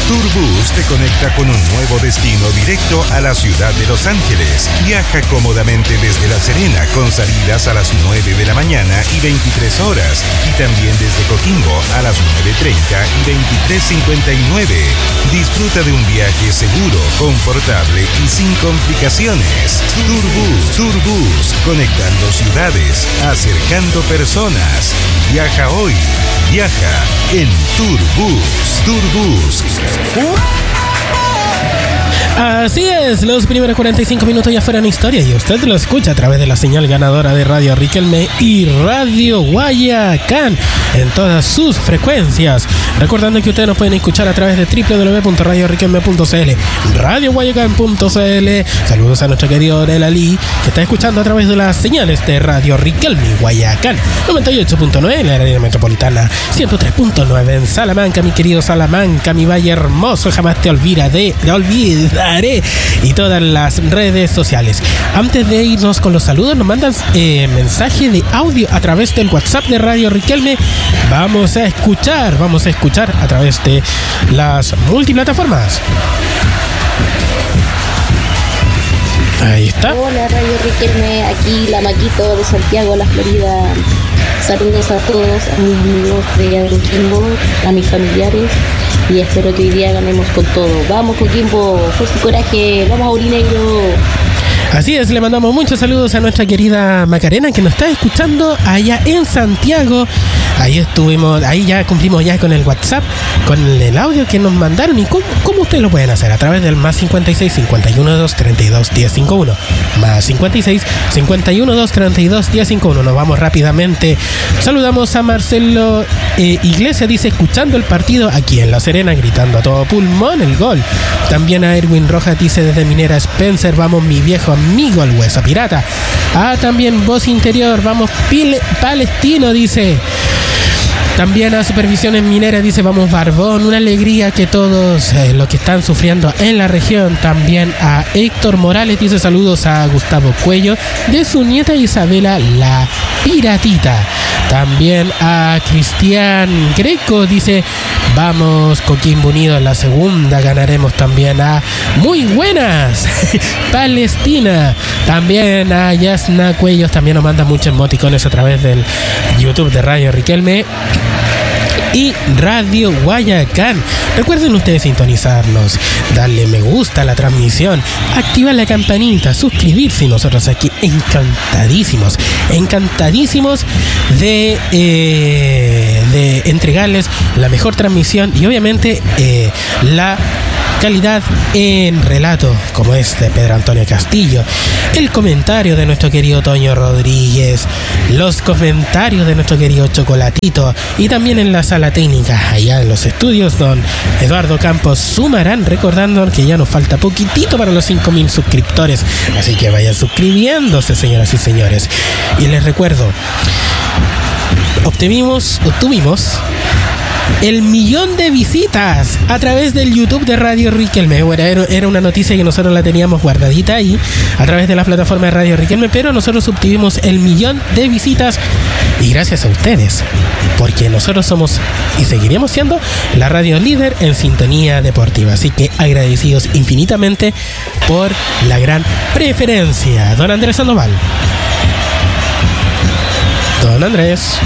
Turbus te conecta con un nuevo destino directo a la ciudad de Los Ángeles. Viaja cómodamente desde La Serena con salidas a las 9 de la mañana y 23 horas. Y también desde Coquimbo a las 9:30 y 23:59. Disfruta de un viaje seguro, confortable y sin complicaciones. Turbus, conectando ciudades, acercando personas. Viaja hoy. Viaja en Turbus. Así es, los primeros 45 minutos ya fueron historia y usted lo escucha a través de la señal ganadora de Radio Riquelme y Radio Guayacán en todas sus frecuencias. Recordando que ustedes nos pueden escuchar a través de www.radioriquelme.cl, radioguayacán.cl. Saludos a nuestro querido Orelali, que está escuchando a través de las señales de Radio Riquelme Guayacán 98.9 en la área metropolitana, 103.9 en Salamanca, mi querido Salamanca, mi valle hermoso, jamás te olvidaré, y todas las redes sociales. Antes de irnos con los saludos, nos mandan mensaje de audio a través del WhatsApp de Radio Riquelme. Vamos a escuchar a través de las multiplataformas. Ahí está. Hola Radio Riquelme, aquí la Maquito de Santiago, la Florida. Saludos a todos, a mis amigos de Coquimbo, a mis familiares, y espero que hoy día ganemos con todo. Vamos Coquimbo, fuerza y coraje, vamos a Aurinegro. Así es, le mandamos muchos saludos a nuestra querida Macarena, que nos está escuchando allá en Santiago. Ahí estuvimos, ahí ya cumplimos ya con el WhatsApp, con el audio que nos mandaron. ¿Y cómo ustedes lo pueden hacer? A través del más 56 51 2 32 10 51. Más 56 51 2 32 10 51. Nos vamos rápidamente. Saludamos a Marcelo Iglesias, dice, escuchando el partido aquí en La Serena, gritando a todo pulmón el gol. También a Erwin Rojas, dice, desde Minera Spencer, vamos mi viejo amigo el Hueso Pirata. También Voz Interior, vamos Palestino, dice. También a Supervisiones Mineras, dice, vamos Barbón, una alegría que todos los que están sufriendo en la región. También a Héctor Morales, dice, saludos a Gustavo Cuello, de su nieta Isabela la Piratita. También a Cristian Greco, dice, vamos Coquimbo Unido en la segunda, ganaremos. También a Muy Buenas Palestina. También a Yasna Cuellos, también nos manda muchos emoticones a través del YouTube de Radio Riquelme y Radio Guayacán. Recuerden ustedes sintonizarnos, darle me gusta a la transmisión, activar la campanita, suscribirse, y nosotros aquí encantadísimos de entregarles la mejor transmisión y obviamente la calidad en relato, como es de Pedro Antonio Castillo, el comentario de nuestro querido Toño Rodríguez, los comentarios de nuestro querido Chocolatito, y también en la sala técnica, allá en los estudios, don Eduardo Campos Sumarán, recordando que ya nos falta poquitito para los 5,000 suscriptores, así que vayan suscribiéndose, señoras y señores. Y les recuerdo, obtuvimos el 1.000.000 de visitas a través del YouTube de Radio Riquelme. Bueno, era una noticia que nosotros la teníamos guardadita ahí a través de la plataforma de Radio Riquelme, pero nosotros obtuvimos el 1.000.000 de visitas y gracias a ustedes, porque nosotros somos y seguiremos siendo la radio líder en sintonía deportiva. Así que agradecidos infinitamente por la gran preferencia. Don Andrés Sandoval. Don Andrés.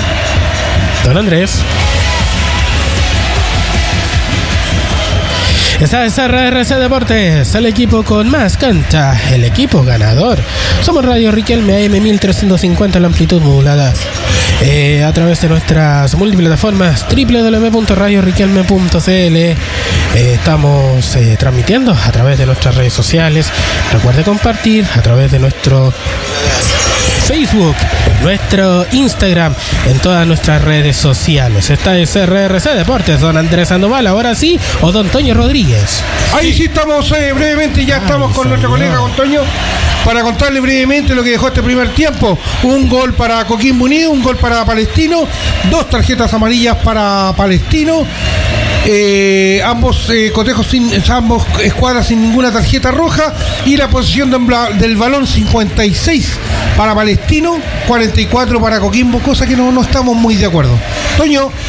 Esta es RRC Deportes, el equipo con más cancha, el equipo ganador. Somos Radio Riquelme AM 1350, la amplitud modulada. A través de nuestras multiplataformas www.radioriquelme.cl. Estamos transmitiendo a través de nuestras redes sociales. Recuerde compartir a través de nuestro Facebook, nuestro Instagram, en todas nuestras redes sociales. Esta es RRC Deportes, don Andrés Sandoval, ahora sí, o don Toño Rodríguez. Ahí sí estamos brevemente, ya estamos con nuestro colega con Toño, para contarle brevemente lo que dejó este primer tiempo. Un gol para Coquimbo Unido, un gol para Palestino, 2 tarjetas amarillas para Palestino. Ambos cotejos ambos escuadras sin ninguna tarjeta roja, y la posición del balón 56 para Palestino, 44 para Coquimbo, cosa que no estamos muy de acuerdo. Toño.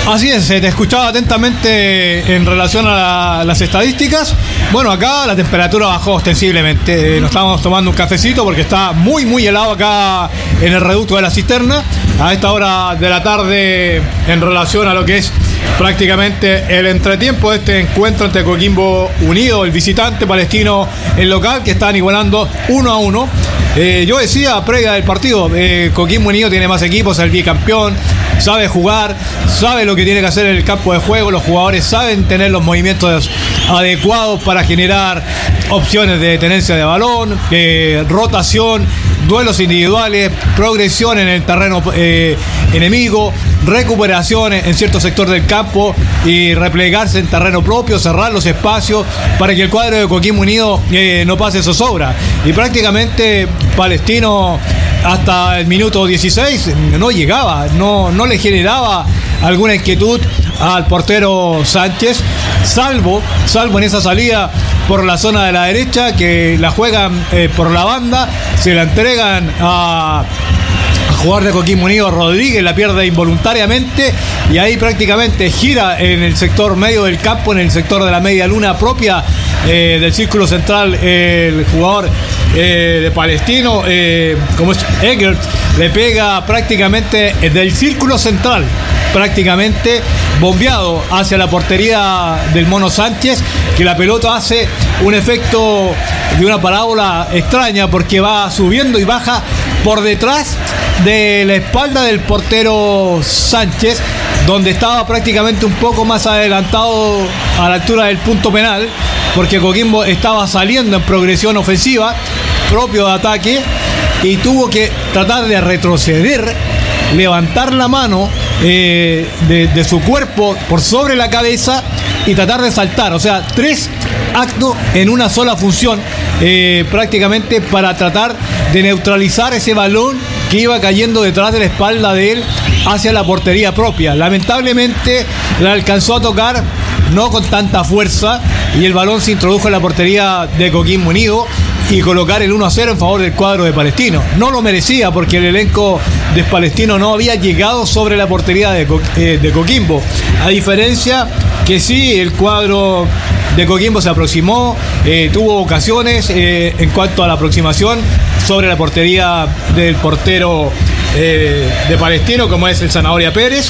Así es, te escuchaba atentamente en relación a las estadísticas. Bueno, acá la temperatura bajó ostensiblemente. Nos estábamos tomando un cafecito porque está muy, muy helado acá en el reducto de la Cisterna. A esta hora de la tarde, en relación a lo que es prácticamente el entretiempo de este encuentro entre Coquimbo Unido, el visitante, Palestino, el local, que están igualando 1-1. Yo decía, previa del partido, Coquimbo Unido tiene más equipos, el bicampeón, sabe jugar, sabe lo que tiene que hacer en el campo de juego, los jugadores saben tener los movimientos adecuados para generar opciones de tenencia de balón, rotación, duelos individuales, progresión en el terreno enemigo, recuperación en cierto sector del campo y replegarse en terreno propio, cerrar los espacios para que el cuadro de Coquimbo Unido no pase zozobra. Y prácticamente Palestino hasta el minuto 16 no llegaba, no le generaba alguna inquietud al portero Sánchez, salvo en esa salida por la zona de la derecha, que la juegan por la banda, se la entregan a jugador de Coquimbo Unido, Rodríguez, la pierde involuntariamente y ahí prácticamente gira en el sector medio del campo, en el sector de la media luna propia del círculo central, el jugador de Palestino, como es Egert, le pega prácticamente del círculo central, prácticamente bombeado hacia la portería del Mono Sánchez, que la pelota hace un efecto de una parábola extraña porque va subiendo y baja por detrás de la espalda del portero Sánchez, donde estaba prácticamente un poco más adelantado a la altura del punto penal, porque Coquimbo estaba saliendo en progresión ofensiva propio de ataque y tuvo que tratar de retroceder, levantar la mano de su cuerpo por sobre la cabeza y tratar de saltar. O sea, 3 actos en una sola función, prácticamente para tratar de neutralizar ese balón que iba cayendo detrás de la espalda de él hacia la portería propia. Lamentablemente la alcanzó a tocar, no con tanta fuerza, y el balón se introdujo en la portería de Coquimbo Unido y colocar el 1-0 en favor del cuadro de Palestino. No lo merecía porque el elenco de Palestino no había llegado sobre la portería de Coquimbo. A diferencia que sí, el cuadro de Coquimbo se aproximó, tuvo ocasiones en cuanto a la aproximación sobre la portería del portero de Palestino, como es el Zanahoria Pérez.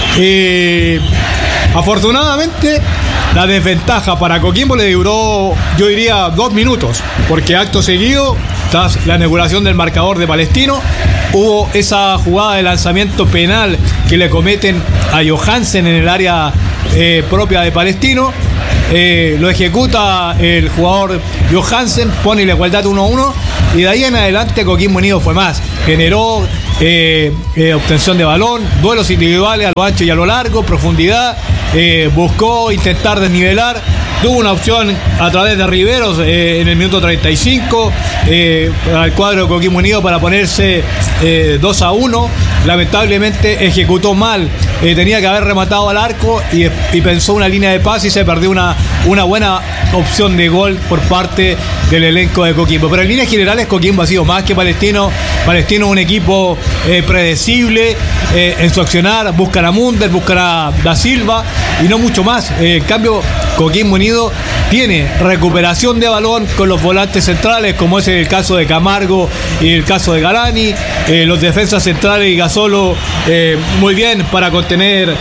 Afortunadamente, la desventaja para Coquimbo le duró, yo diría, 2 minutos, porque acto seguido, tras la inauguración del marcador de Palestino, hubo esa jugada de lanzamiento penal que le cometen a Johansen en el área propia de Palestino. Lo ejecuta el jugador Johansen, pone la igualdad 1-1 y de ahí en adelante Coquimbo Unido fue más. Generó obtención de balón, duelos individuales a lo ancho y a lo largo, profundidad, buscó intentar desnivelar, tuvo una opción a través de Riveros en el minuto 35 al cuadro de Coquimbo Unido para ponerse 2-1. Lamentablemente ejecutó mal, tenía que haber rematado al arco y pensó una línea de pase y se perdió una buena opción de gol por parte del elenco de Coquimbo. Pero en líneas generales Coquimbo ha sido más que Palestino. Palestino es un equipo predecible en su accionar, buscan a Munder, buscan a Da Silva y no mucho más. En cambio, Coquimbo Unido tiene recuperación de balón con los volantes centrales, como es el caso de Camargo y el caso de Galani, los defensas centrales y Gasolo muy bien para contener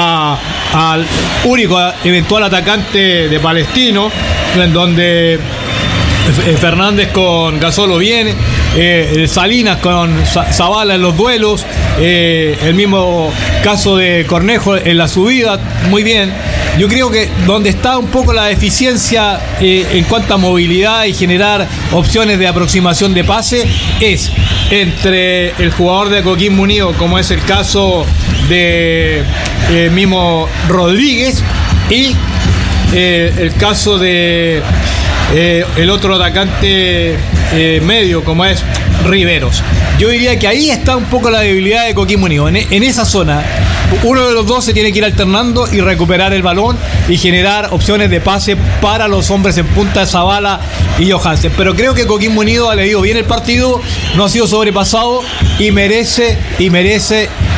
al único eventual atacante de Palestino, en donde Fernández con Gasolo viene, Salinas con Zavala en los duelos, el mismo caso de Cornejo en la subida, muy bien. Yo creo que donde está un poco la deficiencia en cuanto a movilidad y generar opciones de aproximación de pase es entre el jugador de Coquimbo Unido, como es el caso de mismo Rodríguez, y el caso de el otro atacante medio, como es Riveros. Yo diría que ahí está un poco la debilidad de Coquimbo Unido. En esa zona, uno de los dos se tiene que ir alternando y recuperar el balón y generar opciones de pase para los hombres en punta, Zavala y Johansen. Pero creo que Coquimbo Unido ha leído bien el partido, no ha sido sobrepasado y merece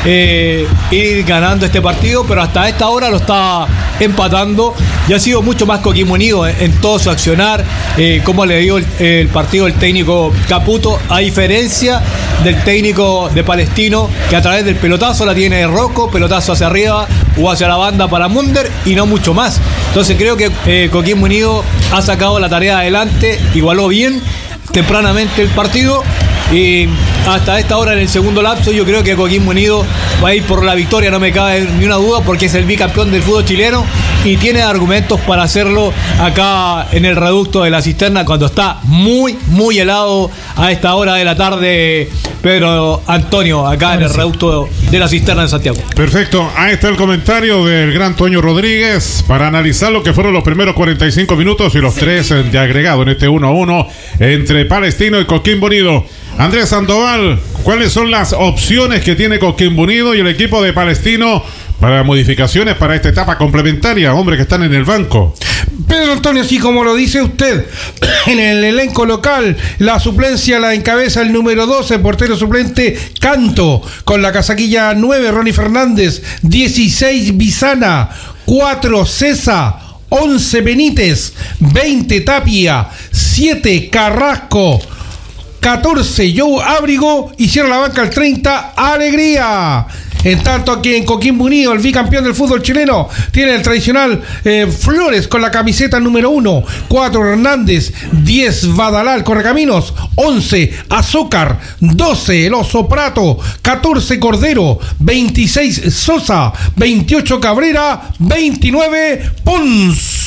ir ganando este partido, pero hasta esta hora lo está empatando y ha sido mucho más Coquimbo Unido en todo su accionar, cómo le dio el partido el técnico Caputo, a diferencia del técnico de Palestino, que a través del pelotazo la tiene Rocco, pelotazo hacia arriba o hacia la banda para Munder y no mucho más. Entonces creo que Coquimbo Unido ha sacado la tarea adelante, igualó bien tempranamente el partido y hasta esta hora en el segundo lapso yo creo que Coquimbo Unido va a ir por la victoria, no me cabe ni una duda, porque es el bicampeón del fútbol chileno y tiene argumentos para hacerlo acá en el reducto de la Cisterna cuando está muy, muy helado a esta hora de la tarde, Pedro Antonio, acá en el reducto de la Cisterna en Santiago. Perfecto, ahí está el comentario del gran Toño Rodríguez para analizar lo que fueron los primeros 45 minutos y los 3 de agregado en este 1-1 entre Palestino y Coquimbo Unido. Andrés Sandoval, ¿cuáles son las opciones que tiene Coquimbo Unido y el equipo de Palestino para modificaciones para esta etapa complementaria? Hombre, que están en el banco. Pedro Antonio, sí, como lo dice usted, en el elenco local, la suplencia la encabeza el número 12, portero suplente Canto, con la casaquilla 9, Ronnie Fernández, 16, Bizana, 4, Cesa, 11, Benítez, 20, Tapia, 7, Carrasco, 14, Joe Ábrigo y cierra la banca el 30, Alegría. En tanto que en Coquimbo Unido, el bicampeón del fútbol chileno, tiene el tradicional Flores con la camiseta número 1, 4 Hernández, 10 Badalal Correcaminos, 11 Azúcar, 12 El Oso Prato, 14 Cordero, 26 Sosa, 28 Cabrera, 29 Pons.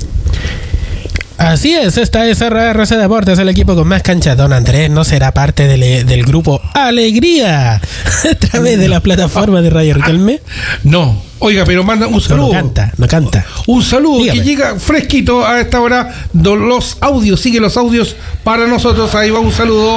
Así es, esta es RRC Deportes, el equipo con más canchas. Don Andrés no será parte del grupo Alegría a través de la plataforma de Radio Riquelme. No, oiga, pero manda un saludo. No canta. Un saludo. Dígame. Que llega fresquito a esta hora. Los audios, sigue los audios para nosotros. Ahí va un saludo.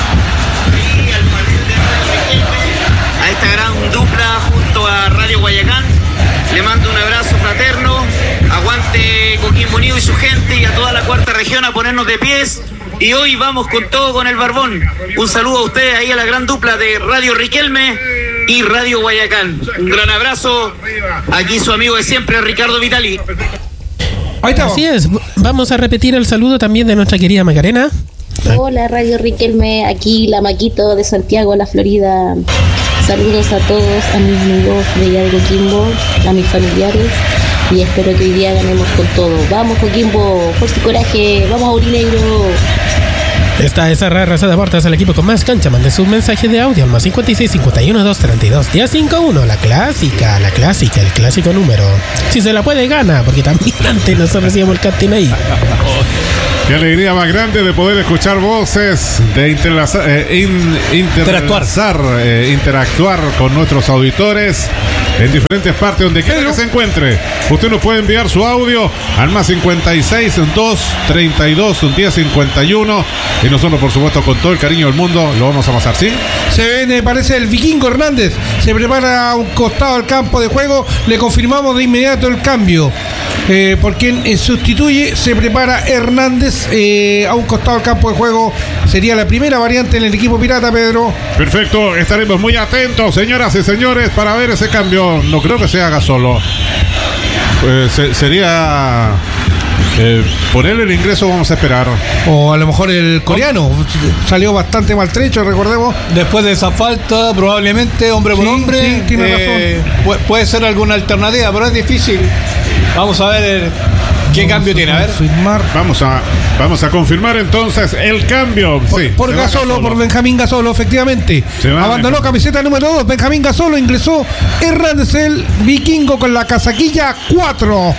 A esta gran dupla junto a Radio Guayacán. Le mando un abrazo fraterno. Aguante Coquimbo Unido y su gente y a toda la cuarta región a ponernos de pies. Y hoy vamos con todo con el Barbón. Un saludo a ustedes ahí a la gran dupla de Radio Riquelme y Radio Guayacán. Un gran abrazo. Aquí su amigo de siempre, Ricardo Vitali. Ahí está. Así es, vamos a repetir el saludo también de nuestra querida Macarena. Hola Radio Riquelme, aquí la Maquito de Santiago, la Florida. Saludos a todos, a mis amigos de allá de Coquimbo, a mis familiares y espero que hoy día ganemos con todo. Vamos Coquimbo, fuerza y coraje, vamos Aurinegro. Esta es RRC Deportes, el equipo con más cancha. Mande sus mensajes de audio al más 56 51 232 1051. La clásica, el clásico número. Si se la puede, gana, porque también antes nos ofrecíamos el casting ahí. Qué alegría más grande de poder escuchar voces, de interactuar con nuestros auditores en diferentes partes, donde quiera que se encuentre. Usted nos puede enviar su audio al más 56 232 1051 y nosotros, por supuesto, con todo el cariño del mundo, lo vamos a pasar, ¿sí? Se viene, parece el Vikingo Hernández. Se prepara a un costado del campo de juego. Le confirmamos de inmediato el cambio. Por quien sustituye, se prepara Hernández a un costado del campo de juego. Sería la primera variante en el equipo pirata, Pedro. Perfecto, estaremos muy atentos, señoras y señores, para ver ese cambio. No creo que se haga solo. Sería... por él el ingreso vamos a esperar. O a lo mejor el coreano salió bastante maltrecho, recordemos. Después de esa falta, probablemente hombre por hombre. Sí, tiene razón. Puede ser alguna alternativa, pero es difícil. Vamos a ver qué cambio tiene. A ver. Vamos a confirmar entonces el cambio. Por Gasolo, por Benjamín Gasolo, efectivamente. Abandonó camiseta número 2. Benjamín Gasolo, ingresó Hernández, el Vikingo, con la casaquilla 4.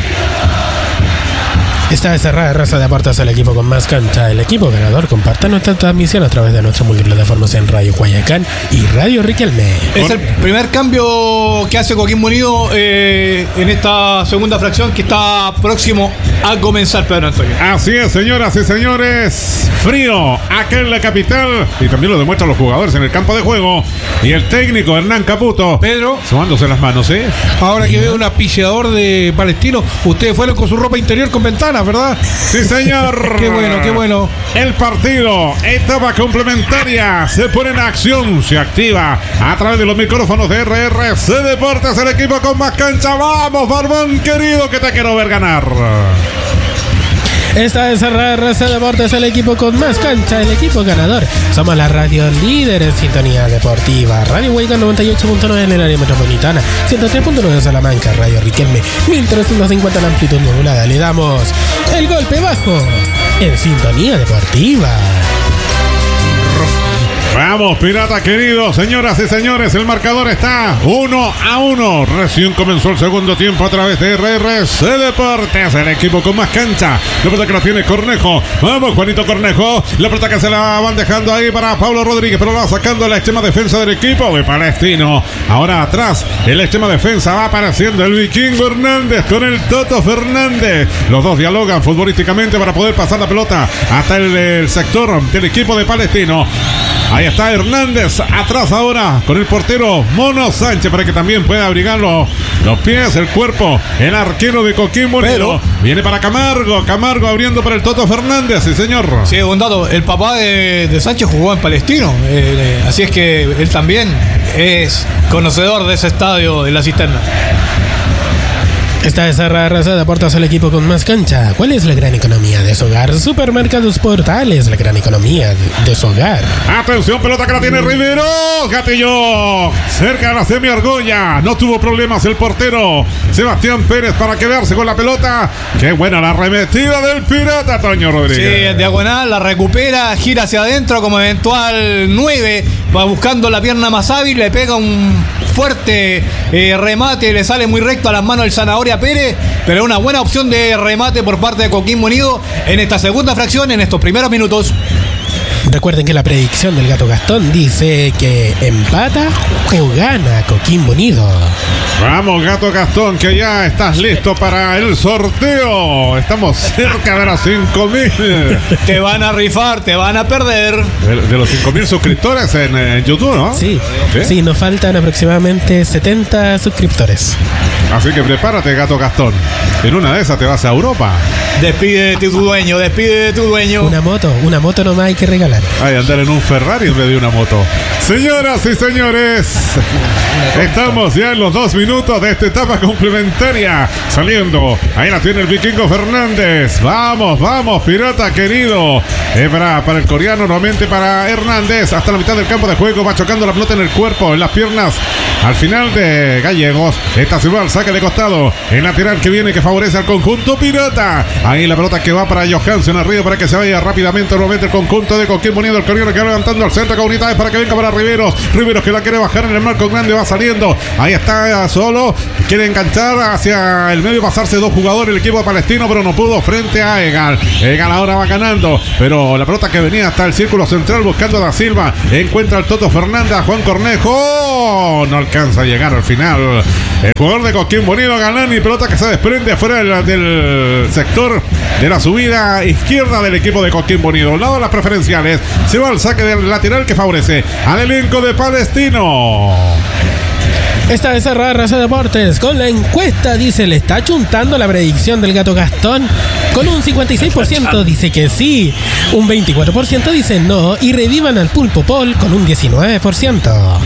Esta es RRC Deportes, el equipo con más cancha. El equipo ganador comparte nuestra transmisión a través de nuestras multiplataformas en Radio Guayacán y Radio Riquelme. Es el primer cambio que hace Coquimbo Unido en esta segunda fracción que está próximo a comenzar, Pedro Antonio. Así es, señoras y señores. Frío acá en la capital y también lo demuestran los jugadores en el campo de juego. Y el técnico Hernán Caputo, Pedro, sumándose las manos, ¿eh? Ahora que veo un auspiciador de Palestino, ustedes fueron con su ropa interior con ventana, días, ¿verdad? Sí, señor. Qué bueno, qué bueno. El partido, etapa complementaria, se pone en acción, se activa a través de los micrófonos de RRC Deportes, el equipo con más cancha. Vamos, Barbón querido, que te quiero ver ganar. Esta es RRC Deportes, el equipo con más cancha, el equipo ganador. Somos la radio líder en sintonía deportiva. Radio Huaycan 98.9 en el área metropolitana, 103.9 en Salamanca, Radio Riquelme 1350 en amplitud modulada. Le damos el golpe bajo en sintonía deportiva. Vamos, Pirata querido, señoras y señores, el marcador está 1-1. Recién comenzó el segundo tiempo a través de RRC Deportes, el equipo con más cancha. La pelota que la tiene Cornejo. Vamos, Juanito Cornejo. La pelota que se la van dejando ahí para Pablo Rodríguez, pero va sacando la extrema defensa del equipo de Palestino. Ahora atrás, en la extrema defensa va apareciendo el Vikingo Hernández con el Toto Fernández. Los dos dialogan futbolísticamente para poder pasar la pelota hasta el sector del equipo de Palestino. Ahí está Hernández, atrás ahora con el portero Mono Sánchez para que también pueda abrigar los pies, el cuerpo, el arquero de Coquimbo. Pero viene para Camargo abriendo para el Toto Fernández, sí señor. Sí, un dato, el papá de Sánchez jugó en Palestino, así es que él también es conocedor de ese estadio de la Cisterna. Esta es RRC Deportes, el equipo con más cancha. ¿Cuál es la gran economía de su hogar? Supermercados Portales, la gran economía de su hogar. Atención, pelota que la tiene Rivero. Gatillo cerca de la semi-argolla. No tuvo problemas el portero Sebastián Pérez para quedarse con la pelota. Qué buena la arremetida del Pirata Toño Rodríguez. Sí, en diagonal, la recupera, gira hacia adentro como eventual 9. Va buscando la pierna más hábil, le pega un fuerte remate, le sale muy recto a las manos del Zanahoria Pérez, pero una buena opción de remate por parte de Coquimbo Unido en esta segunda fracción, en estos primeros minutos. Recuerden que la predicción del Gato Gastón dice que empata o gana Coquimbo Unido. Vamos, Gato Gastón, que ya estás listo para el sorteo. Estamos cerca de los 5.000. Te van a rifar, te van a perder. De los 5.000 suscriptores en YouTube, ¿no? Sí, nos faltan aproximadamente 70 suscriptores. Así que prepárate, Gato Gastón. En una de esas te vas a Europa. Despide de tu dueño, despide de tu dueño. Una moto nomás hay que regalar. Ay, andar en un Ferrari en vez de una moto. Señoras y señores, estamos ya en los 2 minutos de esta etapa complementaria. Saliendo, ahí la tiene el Vikingo Fernández. Vamos, Pirata querido. Para el coreano, nuevamente para Hernández. Hasta la mitad del campo de juego, va chocando la pelota en el cuerpo, en las piernas. Al final de Gallegos, esta se va al saque de costado. El lateral que viene, que favorece al conjunto Pirata. Ahí la pelota que va para Johansen arriba para que se vaya rápidamente nuevamente el conjunto de Coquimbo Unido. El coreano que va levantando al centro con unidades para que venga para Riveros que la quiere bajar en el marco grande, va saliendo. Ahí está solo, quiere enganchar hacia el medio, pasarse 2 jugadores el equipo de Palestino, pero no pudo frente a Egal. Egal ahora va ganando, pero la pelota que venía hasta el círculo central buscando a Da Silva, encuentra al Toto Fernández, a Juan Cornejo, no alcanza a llegar al final el jugador de Coquimbo Unido, Galani. Pelota que se desprende afuera del sector de la subida izquierda del equipo de Coquimbo Unido. Al lado de las preferenciales, se va al saque del lateral que favorece al elenco de Palestino. Esta es RRC Deportes con la encuesta. Dice, le está chuntando la predicción del Gato Gastón. Con un 56% dice que sí, un 24% dice no, y revivan al Pulpo Paul con un 19%.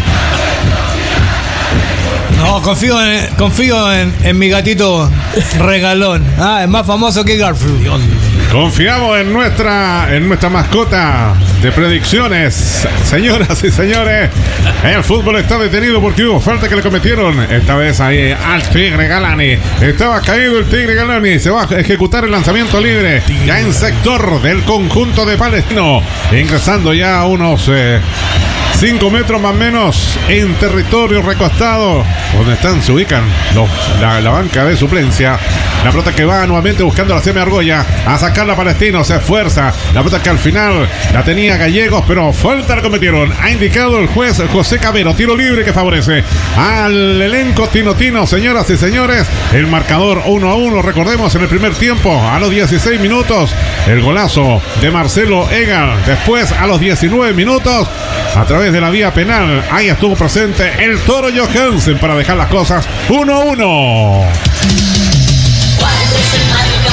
No, confío en mi gatito regalón. Es más famoso que Garfield. Confiamos en nuestra mascota de predicciones. Señoras y señores, el fútbol está detenido porque hubo falta que le cometieron. Esta vez ahí al Tigre Galani. Estaba caído el Tigre Galani. Se va a ejecutar el lanzamiento libre ya en sector del conjunto de Palestino. Ingresando ya a unos 5 metros más o menos en territorio recostado, donde se ubican la banca de suplencia. La pelota que va nuevamente buscando la semi-argolla a sacarla Palestino, se esfuerza. La pelota que al final la tenía Gallegos, pero falta la cometieron. Ha indicado el juez José Cabero. Tiro libre que favorece al elenco Tino. Señoras y señores, el marcador 1-1. Recordemos, en el primer tiempo, a los 16 minutos, el golazo de Marcelo Egal. Después, a los 19 minutos, a través de la vía penal, ahí estuvo presente el Toro Johansen para dejar las cosas 1-1. ¿Cuál es el marcador?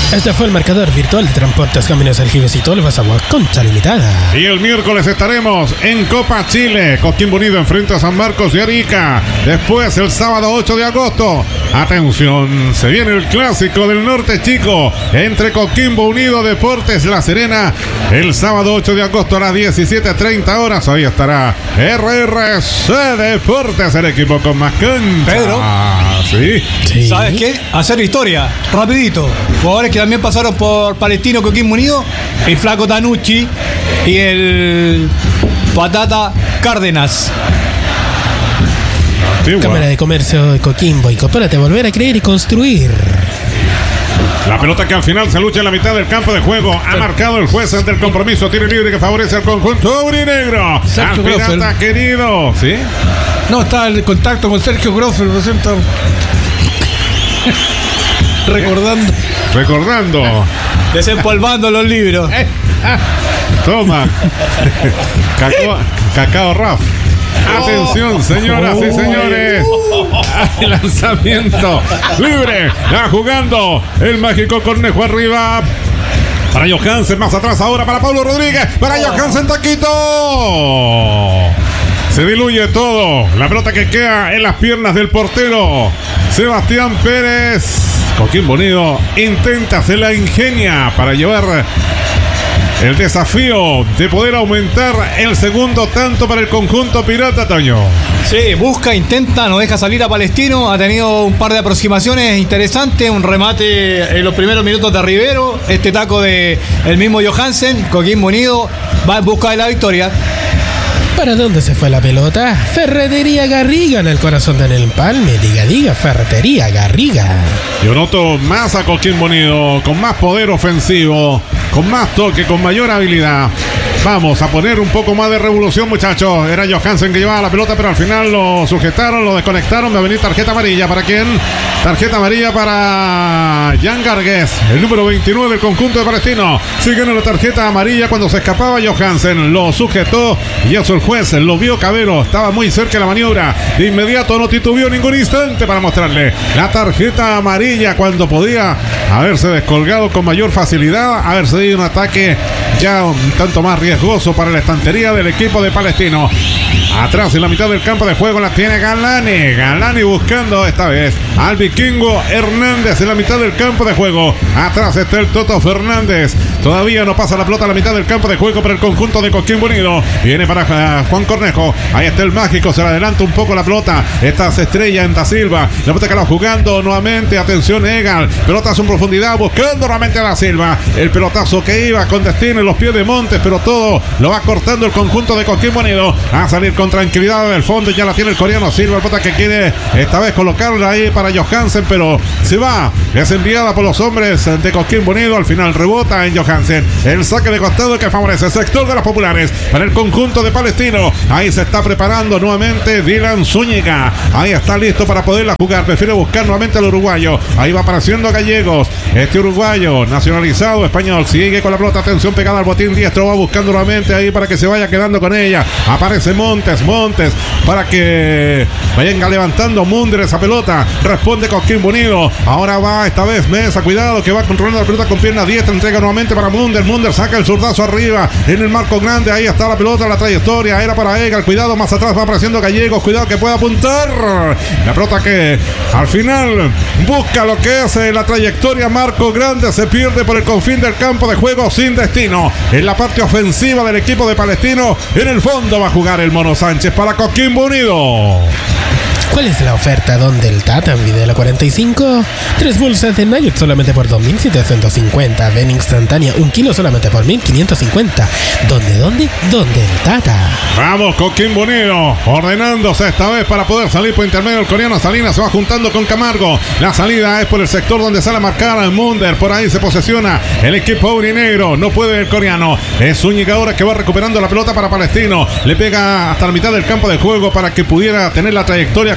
Este fue el marcador virtual de Transportes Caminos Aljibes y Tolvas Agua Concha Limitada. Y el miércoles estaremos en Copa Chile. Coquimbo Unido enfrenta a San Marcos de Arica. Después, el sábado 8 de agosto. Atención, se viene el clásico del norte chico entre Coquimbo Unido Deportes La Serena. El sábado 8 de agosto a las 17:30 horas. Ahí estará RRC Deportes, el equipo con más cancha. Pedro. Sí. ¿Sabes qué? Hacer historia, rapidito. Jugadores que también pasaron por Palestino Coquimbo Unido, el Flaco Tanucci y el Patata Cárdenas. Antigua. Cámara de Comercio de Coquimbo, incorpórate a volver a creer y construir. La pelota que al final se lucha en la mitad del campo de juego. Ha marcado el juez ante el compromiso. Tiro libre que favorece al conjunto aurinegro. Sergio Al pirata Groffel. querido. ¿Sí? No, está el contacto con Sergio Groffel, lo siento. Recordando. Desempolvando los libros. Toma. Cacao Raf. Atención, señoras y señores. Al lanzamiento libre. Ya jugando el mágico Cornejo arriba. Para Johansen, más atrás ahora para Pablo Rodríguez. Para Johansen, taquito. Se diluye todo. La pelota que queda en las piernas del portero Sebastián Pérez. Coquimbo Unido intenta, se la ingenia para llevar el desafío de poder aumentar el segundo tanto para el conjunto pirata, Toño. Sí, busca, intenta, no deja salir a Palestino. Ha tenido un par de aproximaciones interesantes. Un remate en los primeros minutos de Rivero. Este taco de el mismo Johansen. Coquimbo Unido va en busca de la victoria. ¿Para dónde se fue la pelota? Ferretería Garriga en el corazón del empalme. Diga, Ferretería Garriga. Yo noto más a Coquimbo Unido, con más poder ofensivo, con más toque, con mayor habilidad. Vamos a poner un poco más de revolución, muchachos. Era Johansen que llevaba la pelota, pero al final lo sujetaron, lo desconectaron. Va a venir tarjeta amarilla. ¿Para quién? Tarjeta amarilla para Jan Gargués, el número 29 del conjunto de Palestino. Sigue en la tarjeta amarilla cuando se escapaba Johansen. Lo sujetó y eso el juez lo vio Cabero. Estaba muy cerca de la maniobra. De inmediato no titubeó ningún instante para mostrarle la tarjeta amarilla cuando podía haberse descolgado con mayor facilidad, haberse ido un ataque ya un tanto más riesgoso para la estantería del equipo de Palestino. Atrás en la mitad del campo de juego la tiene Galani. Galani buscando esta vez al vikingo Hernández en la mitad del campo de juego. Atrás está el Toto Fernández. Todavía no pasa la pelota a la mitad del campo de juego para el conjunto de Coquimbo Unido. Viene para Juan Cornejo. Ahí está el mágico. Se le adelanta un poco la pelota. Esta se estrella en Da Silva. La pelota que la jugando nuevamente. Atención, Egal. Pelotazo en profundidad. Buscando nuevamente a Da Silva. El pelotazo que iba con destino en los pies de Montes. Pero todo lo va cortando el conjunto de Coquimbo Unido. A salir con tranquilidad del fondo. Ya la tiene el coreano Silva. La pelota que quiere esta vez colocarla ahí para Johansen. Pero se va. Es enviada por los hombres de Coquimbo Unido. Al final rebota en Johansen. El saque de costado que favorece el sector de los populares para el conjunto de Palestino. Ahí se está preparando nuevamente Dylan Zúñiga. Ahí está listo para poderla jugar. Prefiere buscar nuevamente al uruguayo. Ahí va apareciendo Gallegos. Este uruguayo nacionalizado español sigue con la pelota. Atención pegada al botín diestro. Va buscando nuevamente ahí para que se vaya quedando con ella. Aparece Montes para que vayan levantando Munder esa pelota. Responde Coquimbo Unido. Ahora va esta vez Mesa. Cuidado que va controlando la pelota con pierna diestra. Entrega nuevamente para Munder. Munder saca el zurdazo arriba en el marco grande. Ahí está la pelota, la trayectoria. Era para Egal. Cuidado, más atrás va apareciendo Gallegos. Cuidado que puede apuntar. La pelota que al final busca lo que es la trayectoria. Marco grande se pierde por el confín del campo de juego sin destino. En la parte ofensiva del equipo de Palestino. En el fondo va a jugar el Mono Sánchez para Coquimbo Unido. ¿Cuál es la oferta? ¿Dónde el Tata? En Videla 45. 3 bolsas de nuggets solamente por 2.750. Ven instantánea, 1 kilo solamente por 1.550. ¿Dónde el Tata? Vamos, Coquimbo Unido, ordenándose esta vez para poder salir por intermedio del coreano. Salinas se va juntando con Camargo. La salida es por el sector donde sale a marcar al Munder. Por ahí se posesiona el equipo aurinegro. No puede el coreano. Es Zúñiga ahora que va recuperando la pelota para Palestino. Le pega hasta la mitad del campo de juego para que pudiera tener la trayectoria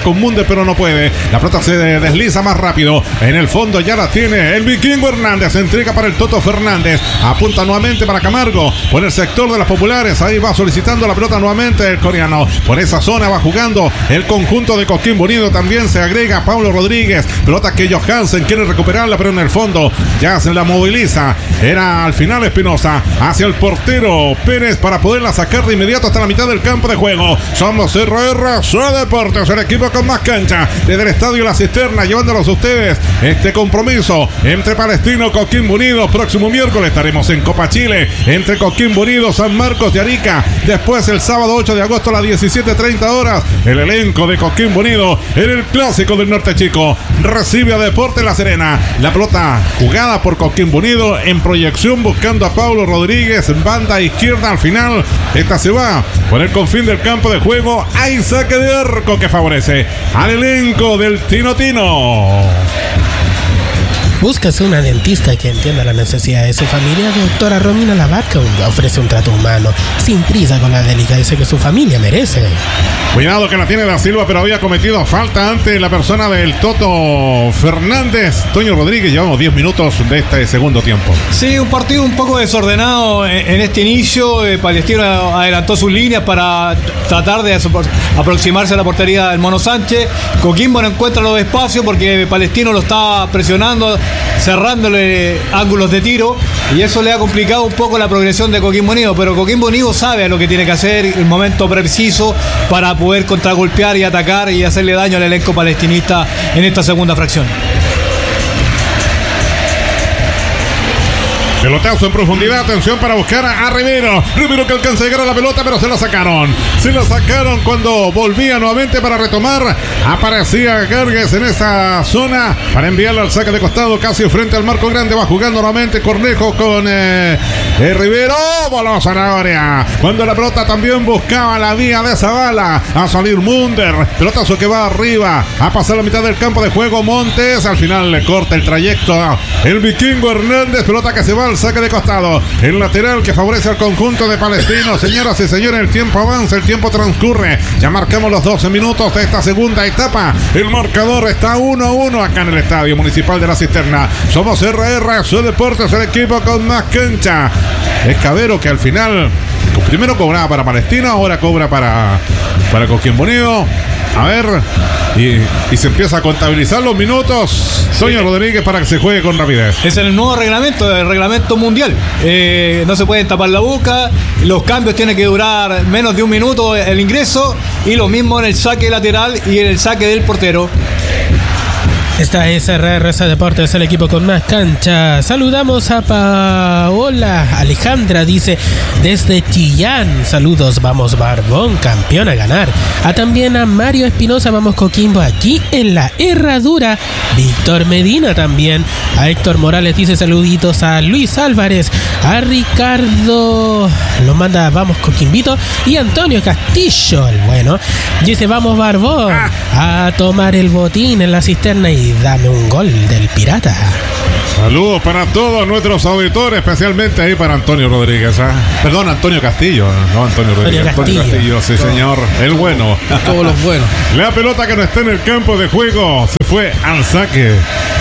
con Munde, pero no puede. La pelota se desliza más rápido. En el fondo ya la tiene el Vikingo Hernández. Entrega para el Toto Fernández. Apunta nuevamente para Camargo. Por el sector de las populares. Ahí va solicitando la pelota nuevamente el coreano. Por esa zona va jugando el conjunto de Coquimbo Unido. También se agrega Pablo Rodríguez. Pelota que Johansen quiere recuperarla, pero en el fondo ya se la moviliza. Era al final Espinosa hacia el portero Pérez para poderla sacar de inmediato hasta la mitad del campo de juego. Somos RR Soy Deportes, el equipo con más cancha desde el estadio La Cisterna, llevándolos a ustedes este compromiso entre Palestino y Coquimbo Unido. Próximo miércoles estaremos en Copa Chile entre Coquimbo Unido, San Marcos de Arica. Después el sábado 8 de agosto a las 17:30 horas el elenco de Coquimbo Unido en el Clásico del Norte Chico recibe a Deportes La Serena. La pelota jugada por Coquimbo Unido en proyección buscando a Pablo Rodríguez en banda izquierda. Al final esta se va por el confín del campo de juego. Hay saque de arco que favorece al elenco del Tino Tino. Búscase una dentista que entienda la necesidad de su familia. Doctora Romina Labarca ofrece un trato humano, sin prisa, con la delicadeza que su familia merece. Cuidado que la tiene Da Silva, pero había cometido falta ante la persona del Toto Fernández. Toño Rodríguez, llevamos 10 minutos de este segundo tiempo. Sí, un partido un poco desordenado en este inicio. Palestino adelantó sus líneas para tratar de aproximarse a la portería del Mono Sánchez. Coquimbo no encuentra los espacios porque Palestino lo está presionando, cerrándole ángulos de tiro, y eso le ha complicado un poco la progresión de Coquimbo Unido, pero Coquimbo Unido sabe lo que tiene que hacer, el momento preciso para poder contragolpear y atacar y hacerle daño al elenco palestinista en esta segunda fracción. Pelotazo en profundidad, atención para buscar a Rivero. Rivero que alcanza a llegar a la pelota, pero se la sacaron. Se la sacaron cuando volvía nuevamente para retomar. Aparecía Gargues en esa zona para enviarla al saque de costado, casi frente al marco grande. Va jugando nuevamente Cornejo con Rivero. Balón zanahoria. Cuando la pelota también buscaba la vía de Zavala. A salir Munder. Pelotazo que va arriba. A pasar la mitad del campo de juego Montes. Al final le corta el trayecto el Vikingo Hernández. Pelota que se va al saque de costado. El lateral que favorece al conjunto de Palestino. Señoras y señores, el tiempo avanza, el tiempo transcurre. Ya marcamos los 12 minutos de esta segunda etapa. El marcador está 1-1 acá en el Estadio Municipal de La Cisterna. Somos RR Soy Deportes, el equipo con más cancha. Escabero que al final primero cobraba para Palestino, ahora cobra para Coquimbo Unido. A ver, y se empieza a contabilizar los minutos. Toño Rodríguez para que se juegue con rapidez. Es el nuevo reglamento, el reglamento mundial. No se pueden tapar la boca. Los cambios tienen que durar menos de un minuto el ingreso. Y lo mismo en el saque lateral y en el saque del portero. Esta es RRC Deportes, el equipo con más cancha. Saludamos a Paola Alejandra, dice desde Chillán. Saludos, vamos Barbón, campeón a ganar. También a Mario Espinosa, vamos Coquimbo aquí en la Herradura. Víctor Medina también. A Héctor Morales dice saluditos a Luis Álvarez. A Ricardo lo manda vamos Coquimbito. Y Antonio Castillo, el bueno, dice vamos Barbón a tomar el botín en La Cisterna y dame un gol del Pirata. Saludos para todos nuestros auditores, especialmente ahí para Antonio Rodríguez. Perdón, Antonio Castillo, no Antonio Rodríguez. Antonio Castillo, sí señor, el bueno. Todos los buenos. La pelota que no está en el campo de juego se fue al saque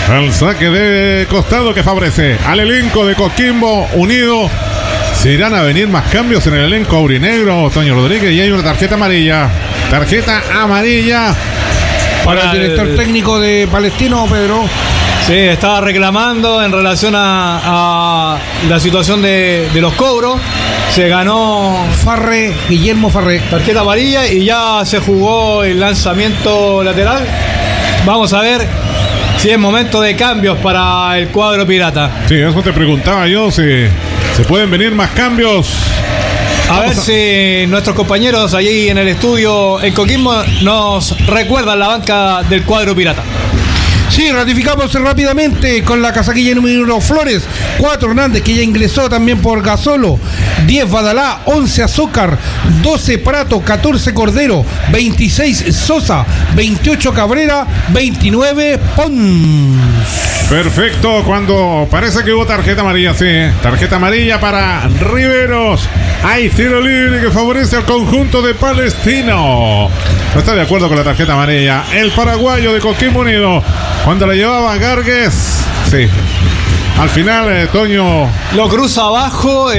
de costado que favorece al elenco de Coquimbo Unido. Se irán a venir más cambios en el elenco aurinegro, Toño Rodríguez, y hay una tarjeta amarilla. Tarjeta amarilla para el director técnico de Palestino, Pedro. Sí, estaba reclamando en relación a la situación de los cobros. Se ganó Guillermo Farré. Tarjeta amarilla y ya se jugó el lanzamiento lateral. Vamos a ver si es momento de cambios para el cuadro pirata. Sí, eso te preguntaba yo, si se pueden venir más cambios. A ver si nuestros compañeros allí en el estudio en Coquimbo nos recuerdan la banca del cuadro pirata. Sí, ratificamos rápidamente con la casaquilla número 1 Flores, 4 Hernández, que ya ingresó también por Gasolo, 10 Badalá, 11 Azúcar, 12 Prato, 14 Cordero, 26 Sosa, 28 Cabrera, 29 Pons. Perfecto, cuando parece que hubo tarjeta amarilla, sí. Tarjeta amarilla para Riveros. Hay tiro libre que favorece al conjunto de Palestino. No está de acuerdo con la tarjeta amarilla el paraguayo de Coquimbo Unido cuando le llevaba a Gargues. Sí. Al final, Toño lo cruza abajo y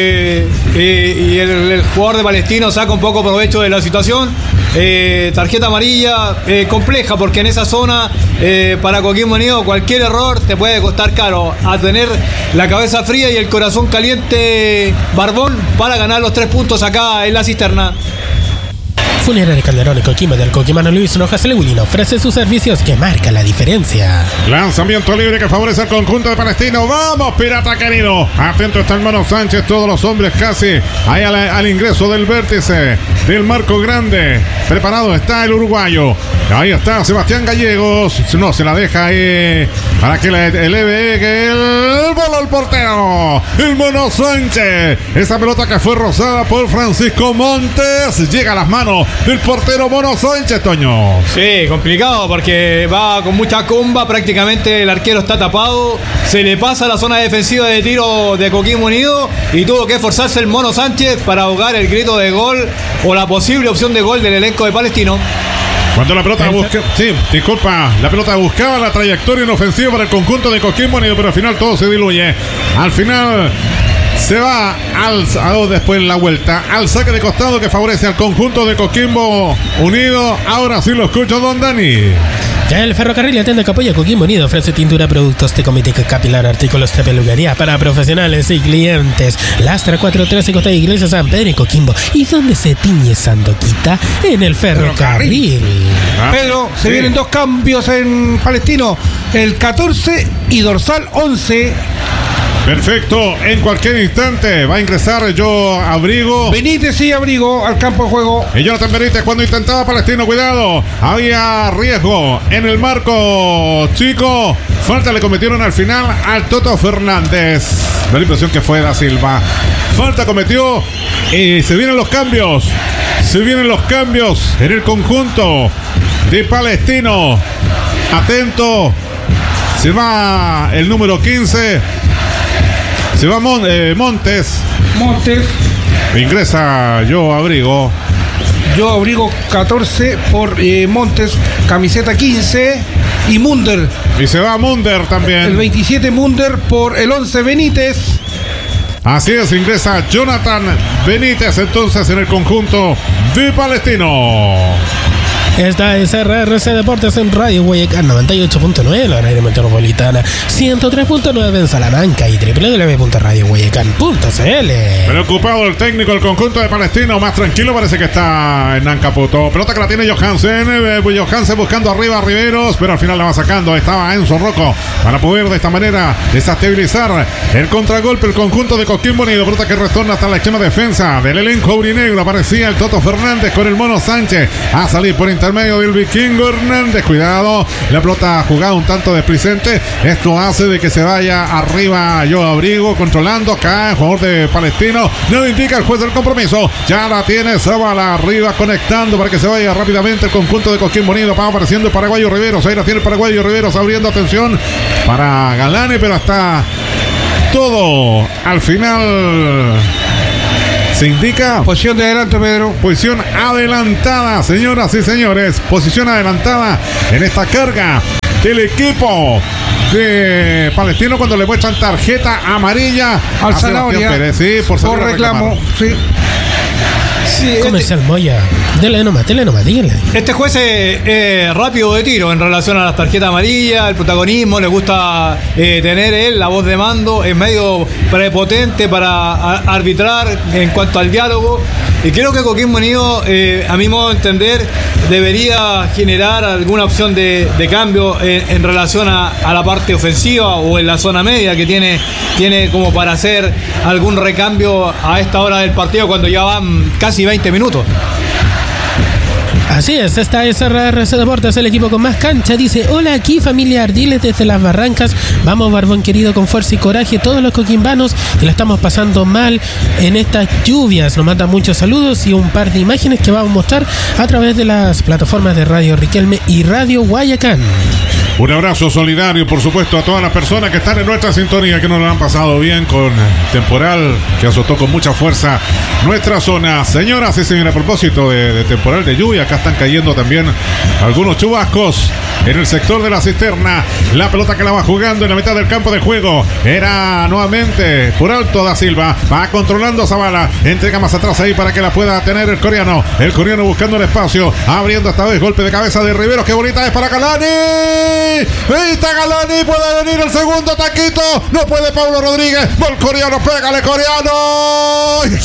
el jugador de Palestino saca un poco provecho de la situación. Tarjeta amarilla compleja, porque en esa zona para Coquimbo Unido cualquier error te puede costar caro. A tener la cabeza fría y el corazón caliente Barbón para ganar los 3 puntos acá en la cisterna. Funeraria Calderón, Coquimbo, del coquimano Luis Rojas Lewin ofrece sus servicios que marcan la diferencia. Lanzamiento libre que favorece al conjunto de Palestino. ¡Vamos, pirata querido! Atento está el Mono Sánchez, todos los hombres casi ahí al ingreso del vértice del marco grande. Preparado está el uruguayo. Ahí está Sebastián Gallegos. No, se la deja ahí para que le eleve el bola al portero. El Mono Sánchez. Esa pelota que fue rozada por Francisco Montes llega a las manos del portero Mono Sánchez, Toño. Sí, complicado porque va con mucha comba, prácticamente el arquero está tapado, se le pasa la zona defensiva de tiro de Coquimbo Unido y tuvo que esforzarse el Mono Sánchez para ahogar el grito de gol o la posible opción de gol del elenco de Palestino. Cuando la pelota la pelota buscaba la trayectoria inofensiva para el conjunto de Coquimbo Unido, pero al final todo se diluye. Al final se va después en la vuelta al saque de costado que favorece al conjunto de Coquimbo Unido. Ahora sí lo escucho, don Dani. Ya el Ferrocarril atiende que apoya Coquimbo Unido, ofrece tintura, productos de cosmética capilar, artículos de peluquería para profesionales y clientes. Lastra 413 Costa de Iglesia San Pedro y Coquimbo. ¿Y dónde se tiñe Sandoquita? En el Ferrocarril. Pedro, se vienen 2 cambios en Palestino, el 14 y dorsal 11. Perfecto, en cualquier instante va a ingresar Yo Abrigo. Benítez y Abrigo al campo de juego. Y Jonathan Benítez cuando intentaba Palestino, cuidado, había riesgo en el marco chico. Falta le cometieron al final al Toto Fernández. Da la impresión que fue Da Silva. Falta cometió y se vienen los cambios. Se vienen los cambios en el conjunto de Palestino. Atento. Se va el número 15. Se va Montes. Ingresa Yo Abrigo 14 por Montes, camiseta 15 y Munder. Y se va Munder también. El 27 Munder por el 11 Benítez. Así es, ingresa Jonathan Benítez entonces en el conjunto de Palestino. Esta es RRC Deportes en Radio Guayacán 98.9, la área metropolitana 103.9 en Salamanca y www.radioguayacán.cl. Preocupado el técnico del conjunto de Palestino, más tranquilo parece que está en Ancaputo. Pelota que la tiene Johansen buscando arriba a Riveros, pero al final la va sacando. Estaba Enzo Rocco para poder de esta manera desestabilizar el contragolpe el conjunto de Coquimbo Unido. Pelota que retorna hasta la extrema defensa del elenco aurinegro. Aparecía el Toto Fernández con el Mono Sánchez a salir por intermedio del Vikingo Hernández. Cuidado, la pelota jugada un tanto desplicente. Esto hace de que se vaya arriba Yo Abrigo, controlando acá el jugador de Palestino. No le indica el juez del compromiso. Ya la tiene Zabala arriba, conectando para que se vaya rápidamente el conjunto de Coquimbo Unido. Va apareciendo el paraguayo Riveros. Ahí la tiene el paraguayo Riveros abriendo atención para Galani, pero hasta todo al final. Se indica posición de adelante, Pedro. Posición adelantada, señoras y señores. Posición adelantada en esta carga del equipo de Palestino cuando le muestran tarjeta amarilla al Zanahoria. Sí, por reclamo. Sí. Sí, Comercial Moya. Dele nomás, dígale. Este juez es rápido de tiro en relación a las tarjetas amarillas, el protagonismo, le gusta tener él la voz de mando, es medio prepotente para arbitrar en cuanto al diálogo. Y creo que Coquimbo Unido, a mi modo de entender, debería generar alguna opción de cambio en relación a la parte ofensiva o en la zona media que tiene como para hacer algún recambio a esta hora del partido cuando ya van casi 20 minutos. Así es, esta es RRC Deportes, el equipo con más cancha. Dice, hola, aquí familia Ardiles desde Las Barrancas. Vamos, Barbón querido, con fuerza y coraje. Todos los coquimbanos que la estamos pasando mal en estas lluvias. Nos mandan muchos saludos y un par de imágenes que vamos a mostrar a través de las plataformas de Radio Riquelme y Radio Guayacán. Un abrazo solidario, por supuesto, a todas las personas que están en nuestra sintonía, que nos lo han pasado bien con temporal que azotó con mucha fuerza nuestra zona. Señoras y señores, a propósito de temporal de lluvia, acá están cayendo también algunos chubascos en el sector de la cisterna. La pelota que la va jugando en la mitad del campo de juego. Era nuevamente por alto Da Silva. Va controlando a Zavala. Entrega más atrás ahí para que la pueda tener el coreano. El coreano buscando el espacio. Abriendo esta vez. Golpe de cabeza de Riveros. Qué bonita es para Galani. Ahí está Galani. Puede venir el segundo taquito. No puede Pablo Rodríguez. Gol coreano. Pégale coreano. Y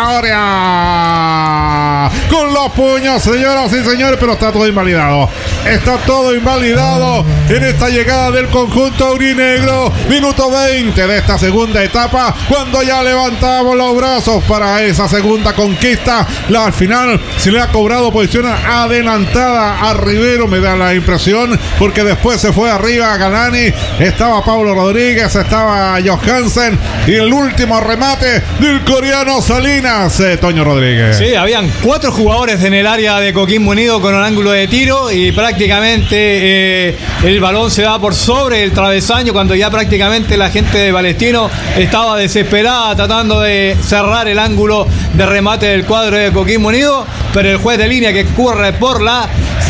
Zanahoria. Con los puños, señoras y señores. Pero está todo invalidado. Está todo invalidado en esta llegada del conjunto aurinegro. Minuto 20 de esta segunda etapa, cuando ya levantamos los brazos para esa segunda conquista. Al final se le ha cobrado posición adelantada a Rivero, me da la impresión, porque después se fue arriba Galani, estaba Pablo Rodríguez, estaba Johansen y el último remate del coreano Salinas, Toño Rodríguez. Sí, habían 4 jugadores en el área de Coquimbo Unido con un ángulo de tiro y prácticamente el balón se va por sobre el travesaño cuando ya prácticamente la gente de Palestino estaba desesperada tratando de cerrar el ángulo de remate del cuadro de Coquimbo Unido, pero el juez de línea que corre por la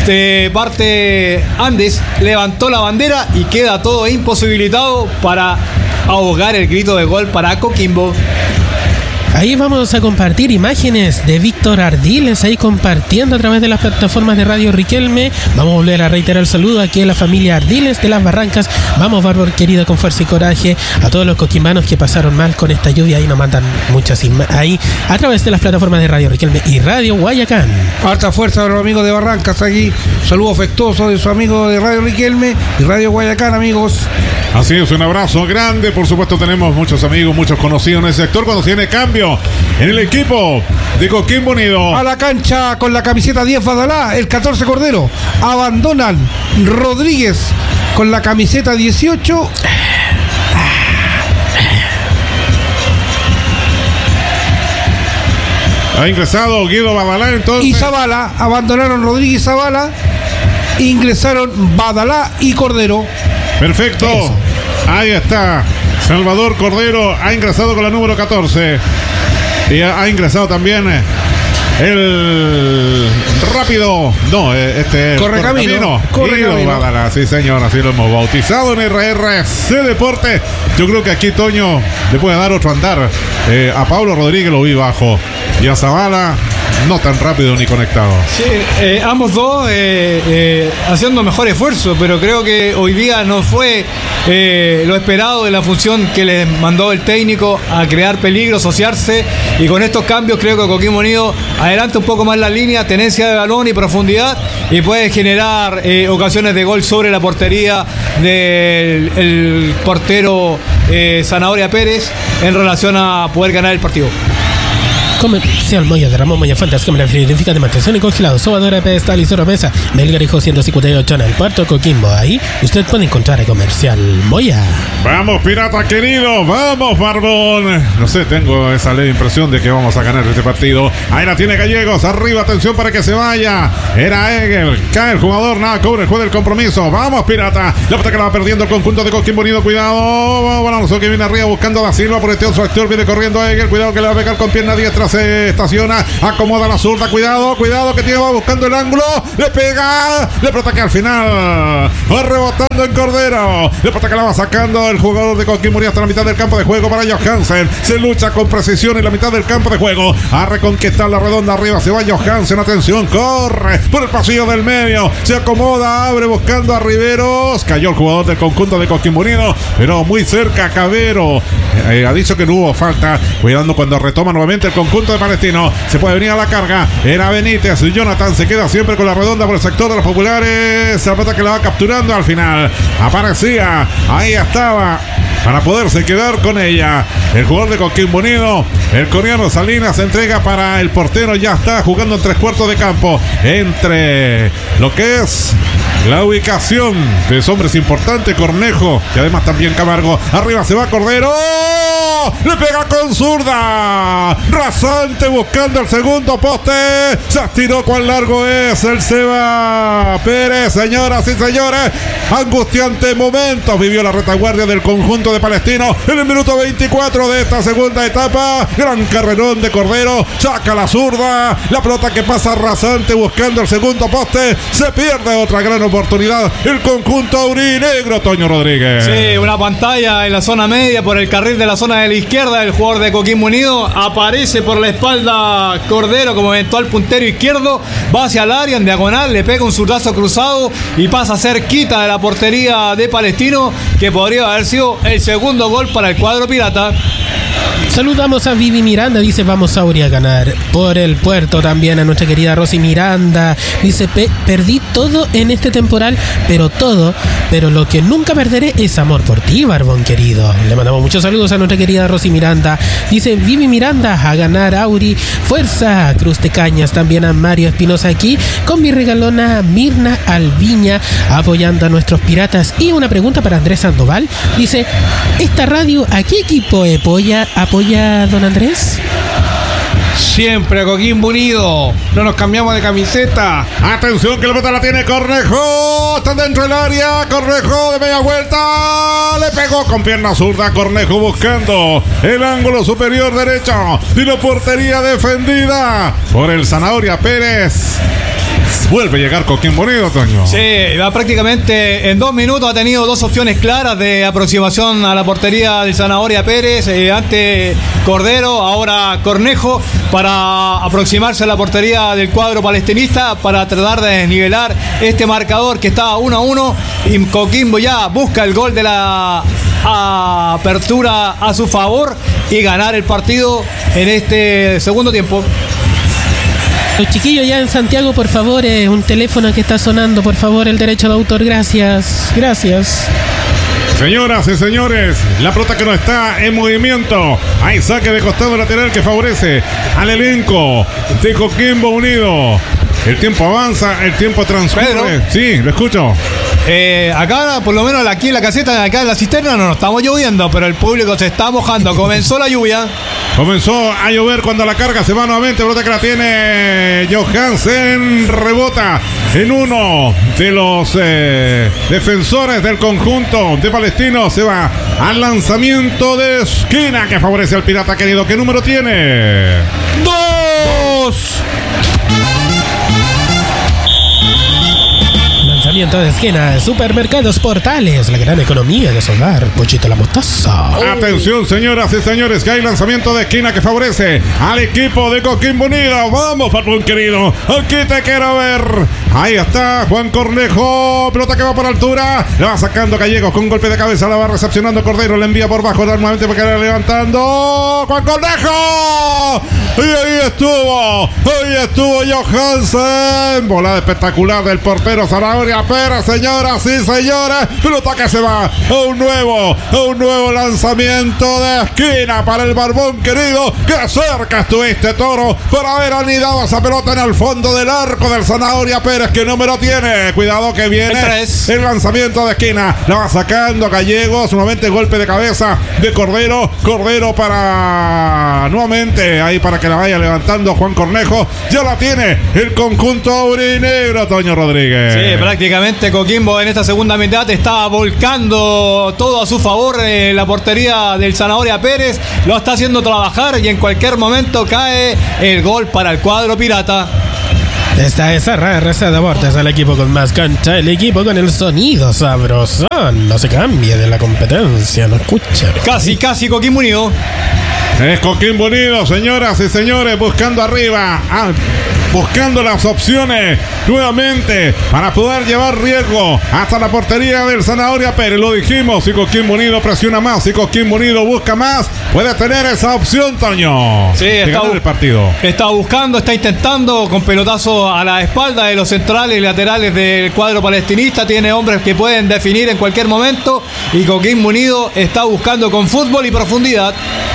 parte Andes levantó la bandera y queda todo imposibilitado para ahogar el grito de gol para Coquimbo. Ahí vamos a compartir imágenes de Víctor Ardiles, ahí compartiendo a través de las plataformas de Radio Riquelme. Vamos a volver a reiterar el saludo aquí a la familia Ardiles de Las Barrancas. Vamos, Bárbaro querido, con fuerza y coraje. A todos los coquimbanos que pasaron mal con esta lluvia, ahí nos mandan muchas ahí a través de las plataformas de Radio Riquelme y Radio Guayacán. Harta fuerza a los amigos de Barrancas aquí. Saludo afectuoso de su amigo de Radio Riquelme y Radio Guayacán, amigos. Así es, un abrazo grande. Por supuesto tenemos muchos amigos, muchos conocidos en el sector cuando se viene cambio en el equipo de Coquimbo Unido. A la cancha con la camiseta 10 Badalá, el 14 Cordero. Abandonan Rodríguez con la camiseta 18. Ha ingresado Guido Badalá entonces. Y Zavala, abandonaron Rodríguez y Zavala. Ingresaron Badalá y Cordero. Perfecto. Eso. Ahí está. Salvador Cordero ha ingresado con la número 14. Y ha ingresado también el rápido. No, Correcamino. Badalá, sí señor, así lo hemos bautizado en RRC Deporte. Yo creo que aquí Toño le puede dar otro andar. A Pablo Rodríguez lo vi bajo. Y a Zavala no tan rápido ni conectado. Sí, ambos dos haciendo mejor esfuerzo, pero creo que hoy día no fue lo esperado de la función que les mandó el técnico a crear peligro, asociarse, y con estos cambios creo que Coquimbo Unido adelanta un poco más la línea, tenencia de balón y profundidad, y puede generar ocasiones de gol sobre la portería del portero Zanahoria Pérez en relación a poder ganar el partido. Comercial Moya de Ramón Moya Fuentes, cámara frigorífica de mantención y congelado, sobadora de pedestal y mesa, Melgarejo 158 en el puerto de Coquimbo. Ahí usted puede encontrar el Comercial Moya. Vamos, pirata querido, vamos, Barbón. No sé, tengo esa leve impresión de que vamos a ganar este partido. Ahí la tiene Gallegos, arriba, atención para que se vaya. Era Egel, cae el jugador, nada, cubre el juego del compromiso. Vamos, pirata. La pelota que la va perdiendo el conjunto de Coquimbo Unido, cuidado. Balonzo que viene arriba buscando a Da Silva por este otro actor, viene corriendo Egel, cuidado que le va a pegar con pierna diestra. Se estaciona, acomoda la zurda, cuidado que tiene, va buscando el ángulo, le pega, le pelota que al final va rebotando en Cordero, le pelota que la va sacando el jugador de Coquimbo Unido hasta la mitad del campo de juego para Johansen, se lucha con precisión en la mitad del campo de juego, a reconquistar la redonda arriba, se va Johansen, atención, corre por el pasillo del medio, se acomoda, abre buscando a Riveros, cayó el jugador del conjunto de Coquimbo Unido, pero muy cerca Cabero, ha dicho que no hubo falta, cuidando cuando retoma nuevamente el conjunto conjunto de Palestino. Se puede venir a la carga. Era Benítez. Jonathan se queda siempre con la redonda por el sector de los populares. La pelota que la va capturando al final. Aparecía. Ahí estaba. Para poderse quedar con ella. El jugador de Coquimbo Unido. El coreano Salinas se entrega para el portero. Ya está jugando en 3/4 de campo. Entre lo que es la ubicación de hombres importantes. Cornejo. Y además también Camargo. Arriba se va Cordero. Le pega con zurda. Rasante buscando el segundo poste. Se estiró cuán largo es el Seba Pérez. Señoras y señores. Angustiante momento vivió la retaguardia del conjunto de Palestino en el minuto 24 de esta segunda etapa. Gran carrerón de Cordero. Saca la zurda. La pelota que pasa rasante buscando el segundo poste. Se pierde otra gran oportunidad. El conjunto aurinegro, Toño Rodríguez. Sí, una pantalla en la zona media por el carril de la zona de la izquierda. El jugador de Coquimbo Unido aparece por la espalda Cordero como eventual puntero izquierdo. Va hacia el área en diagonal. Le pega un zurdazo cruzado y pasa cerquita de la portería de Palestino, que podría haber sido el segundo gol para el cuadro pirata. Saludamos a Vivi Miranda, dice vamos Auri a ganar. Por el puerto también a nuestra querida Rosy Miranda. Dice perdí todo en este temporal, pero lo que nunca perderé es amor por ti, Barbón querido. Le mandamos muchos saludos a nuestra querida Rosy Miranda. Dice Vivi Miranda a ganar Auri. Fuerza Cruz de Cañas, también a Mario Espinosa aquí con mi regalona Mirna Alviña apoyando a nuestros piratas. Y una pregunta para Andrés Sandoval. Dice, ¿esta radio a qué equipo apoya don Andrés? Siempre a Coquimbo Unido. No nos cambiamos de camiseta. Atención que la pelota la tiene Cornejo. Está dentro del área. Cornejo de media vuelta. Le pegó con pierna zurda. Cornejo buscando el ángulo superior derecho. Y la portería defendida por el Zanahoria Pérez. Vuelve a llegar Coquimbo Unido, Toño. Sí, va prácticamente en 2 minutos. Ha tenido 2 opciones claras de aproximación a la portería del Zanahoria Pérez. Ante Cordero, ahora Cornejo, para aproximarse a la portería del cuadro palestinista, para tratar de desnivelar este marcador que está 1-1. Y Coquimbo ya busca el gol de la apertura a su favor y ganar el partido en este segundo tiempo. Los chiquillos ya en Santiago, por favor, un teléfono que está sonando, por favor, el derecho de autor, gracias. Señoras y señores, la pelota que no está en movimiento. Hay saque de costado lateral que favorece al elenco de Coquimbo Unido. El tiempo avanza, el tiempo transcurre. Pedro. Sí, lo escucho. Acá, por lo menos aquí en la caseta, acá en la cisterna, no nos estamos lloviendo, pero el público se está mojando. Comenzó la lluvia. Comenzó a llover cuando la carga se va nuevamente. Pelota que la tiene Johansen. Rebota en uno de los defensores del conjunto de Palestino. Se va al lanzamiento de esquina que favorece al pirata querido. ¿Qué número tiene? 2. Lanzamiento de esquina, Supermercados Portales, la gran economía de su hogar, Pochito la Mostaza. Atención, señoras y señores, que hay lanzamiento de esquina que favorece al equipo de Coquimbo Unido. Vamos, Barbón querido, aquí te quiero ver. Ahí está Juan Cornejo, pelota que va por altura, la va sacando Gallegos con golpe de cabeza, la va recepcionando Cordero, le envía por bajo nuevamente para que la levantando Juan Cornejo. Y ahí estuvo Johansen. Volada espectacular del portero Zanahoria Pérez, señoras y señores. Pelota que se va a un nuevo lanzamiento de esquina para el Barbón querido. Que cerca estuviste, Toro, para haber anidado esa pelota en el fondo del arco del Zanahoria Pérez. ¿Qué número tiene? Cuidado que viene el lanzamiento de esquina. La va sacando Gallegos. Nuevamente golpe de cabeza de Cordero. Cordero para nuevamente ahí para que la vaya levantando Juan Cornejo. Ya la tiene el conjunto aurinegro, Toño Rodríguez. Sí, prácticamente Coquimbo en esta segunda mitad está volcando todo a su favor. La portería del Zanahoria Pérez lo está haciendo trabajar y en cualquier momento cae el gol para el cuadro pirata. Esta es RRC Deportes, el equipo con más cancha, el equipo con el sonido sabrosón. No se cambie de la competencia, no escucha. Casi Coquimbo Unido. Es Coquimbo Unido, señoras y señores, buscando arriba. buscando las opciones nuevamente para poder llevar riesgo hasta la portería del Zanahoria Pérez. Lo dijimos, si Coquimbo Unido presiona más, si Coquimbo Unido busca más, puede tener esa opción, Toño. Sí, el partido. Está buscando, está intentando con pelotazo a la espalda de los centrales y laterales del cuadro palestinista. Tiene hombres que pueden definir en cualquier momento y Coquimbo Unido está buscando con fútbol y profundidad.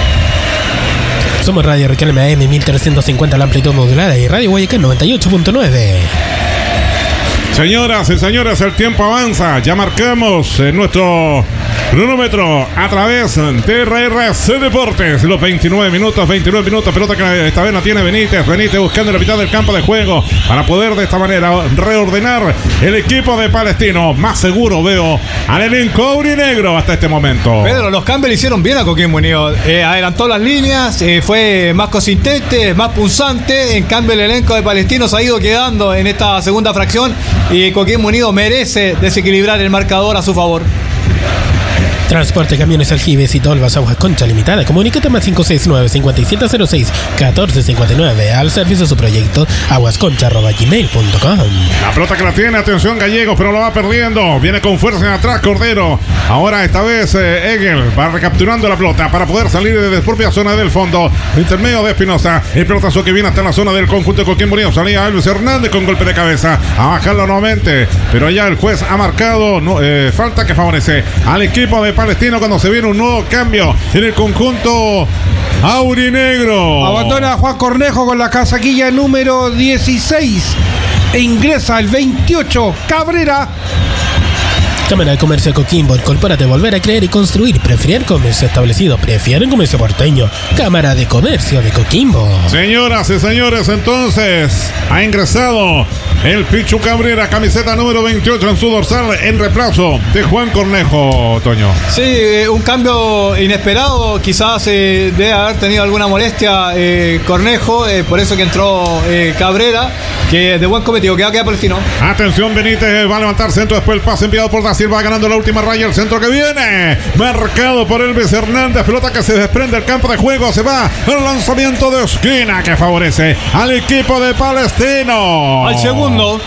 Somos Radio Riquelme AM 1350 la amplitud modulada y Radio Guayacán 98.9. Señoras y señores, el tiempo avanza. Ya marcamos nuestro cronómetro a través de RRC Deportes. Los 29 minutos, pelota que esta vez la tiene Benítez buscando la mitad del campo de juego para poder de esta manera reordenar el equipo de Palestino. Más seguro veo al elenco aurinegro hasta este momento. Pedro, los cambios le hicieron bien a Coquimbo Unido. Adelantó las líneas, fue más consistente, más punzante. En cambio el elenco de Palestino se ha ido quedando en esta segunda fracción y Coquimbo Unido merece desequilibrar el marcador a su favor. Transporte Camiones Aljibes y Tolvas Aguas Concha Limitada. Comunícate más 569-5706-1459. Al servicio de su proyecto aguasconcha@gmail.com. La pelota que la tiene, atención Gallegos, pero lo va perdiendo. Viene con fuerza en atrás Cordero. Ahora esta vez Egel va recapturando la pelota para poder salir desde la propia zona del fondo. Intermedio de Espinosa. El pelotazo que viene hasta la zona del conjunto de Coquimbo Unido. Salía Elvis Hernández con golpe de cabeza. A bajarlo nuevamente. Pero ya el juez ha marcado falta que favorece al equipo de Palestino cuando se viene un nuevo cambio en el conjunto aurinegro. Abandona a Juan Cornejo con la casaquilla número 16 e ingresa el 28 Cabrera. Cámara de Comercio de Coquimbo, incorpórate, volver a creer y construir. Prefieren comercio establecido, prefieren comercio porteño. Cámara de Comercio de Coquimbo. Señoras y señores, entonces ha ingresado el Pichu Cabrera, camiseta número 28 en su dorsal, en reemplazo de Juan Cornejo, Toño. Sí, un cambio inesperado, quizás debe haber tenido alguna molestia Cornejo, por eso que entró Cabrera, que de buen cometido, que va a quedar Palestino. Atención, Benítez va a levantar centro, después el pase enviado por Da Silva, ganando la última raya, el centro que viene, marcado por Elvis Hernández, pelota que se desprende del campo de juego, se va el lanzamiento de esquina que favorece al equipo de Palestino. Al segundo.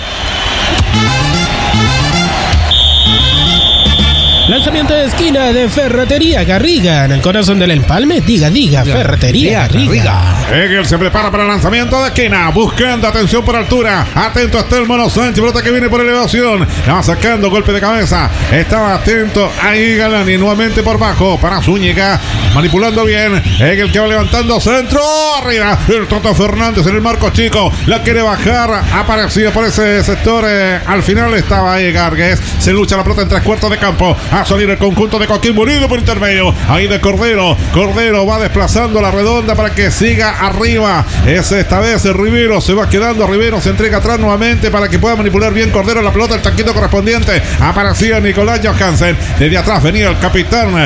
Lanzamiento de esquina de Ferretería Garriga. En el corazón del empalme, diga, Ferretería Garriga. Egel se prepara para el lanzamiento de esquina, buscando atención por altura. Atento está el Mono Sánchez, pelota que viene por elevación. La va sacando, golpe de cabeza. Estaba atento ahí Galani, nuevamente por bajo para Zúñiga, manipulando bien. Egel que va levantando centro, arriba. El Toto Fernández en el marco chico, la quiere bajar, aparecía por ese sector. Al final estaba ahí Gargues. Se lucha la pelota en 3/4 de campo. A salir el conjunto de Coquimbo Unido por intermedio. Ahí de Cordero. Cordero va desplazando la redonda para que siga arriba. Esta vez el Rivero se va quedando. Rivero se entrega atrás nuevamente para que pueda manipular bien Cordero la pelota. El taquito correspondiente. Aparecía Nicolás Johansen. Desde atrás venía el capitán.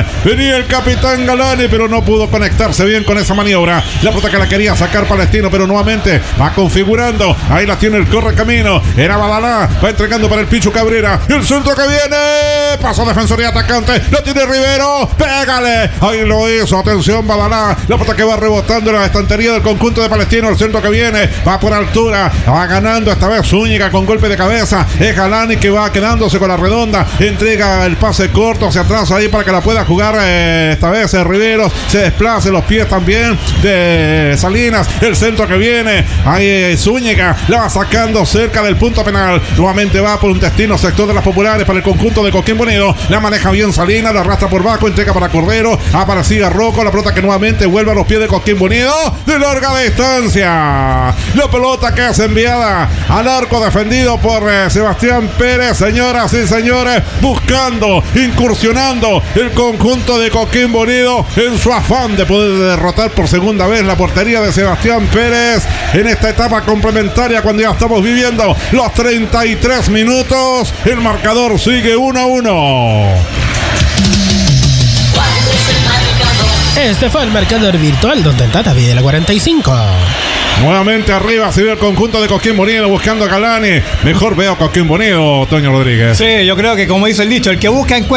Galani, pero no pudo conectarse bien con esa maniobra. La pelota que la quería sacar Palestino, pero nuevamente va configurando. Ahí la tiene el correcamino. Era Badalá. Va entregando para el Pichu Cabrera. El centro que viene. Paso defensor y atacante, lo tiene Rivero, pégale, ahí lo hizo, atención Badalá, la pelota que va rebotando en la estantería del conjunto de Palestino, el centro que viene, va por altura, va ganando esta vez Zúñiga con golpe de cabeza, es Galani que va quedándose con la redonda, entrega el pase corto hacia atrás ahí para que la pueda jugar esta vez Rivero, se desplace los pies también de Salinas, el centro que viene, ahí Zúñiga, la va sacando cerca del punto penal, nuevamente va por un destino sector de las populares para el conjunto de Coquimbo Unido, la maneja bien Salinas, la arrastra por bajo, entrega para Cordero, aparecía Rocco, la pelota que nuevamente vuelve a los pies de Coquimbo Unido, de larga distancia, la pelota que es enviada al arco defendido por Sebastián Pérez, señoras y señores, buscando, incursionando el conjunto de Coquimbo Unido en su afán de poder derrotar por segunda vez la portería de Sebastián Pérez en esta etapa complementaria cuando ya estamos viviendo los 33 minutos, el marcador sigue 1-1. Este fue el marcador virtual donde en Tata Videla 45. Nuevamente arriba se ve el conjunto de Coquimbo Unido buscando a Galani. Mejor veo a Coquimbo Unido, Toño Rodríguez. Sí, yo creo que como dice el dicho, el que busca encuentra.